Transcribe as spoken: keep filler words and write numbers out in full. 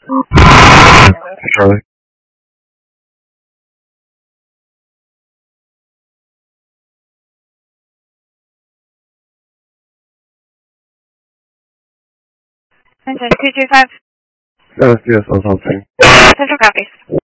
Charlie. Engine two two five. Yes, yes, I was hoping. Central copies.